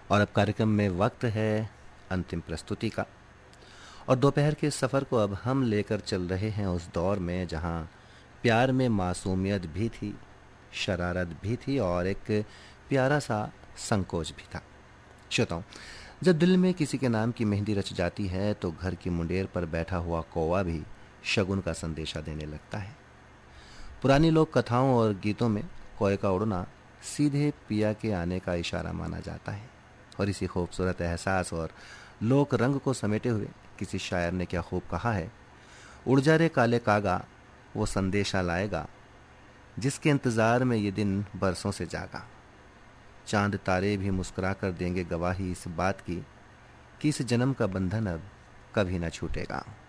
और अब कार्यक्रम में वक्त है अंतिम प्रस्तुति का। और दोपहर के सफ़र को अब हम लेकर चल रहे हैं उस दौर में जहां प्यार में मासूमियत भी थी, शरारत भी थी और एक प्यारा सा संकोच भी था। श्रोताओं, जब दिल में किसी के नाम की मेहंदी रच जाती है तो घर की मुंडेर पर बैठा हुआ कौवा भी शगुन का संदेशा देने लगता है। पुरानी लोक कथाओं और गीतों में कौए का उड़ना सीधे पिया के आने का इशारा माना जाता है। और इसी खूबसूरत एहसास और लोक रंग को समेटे हुए किसी शायर ने क्या खूब कहा है, उड़ जा रे काले कागा, वो संदेशा लाएगा जिसके इंतज़ार में ये दिन बरसों से जागा। चांद तारे भी मुस्कुरा कर देंगे गवाही इस बात की कि इस जन्म का बंधन अब कभी न छूटेगा।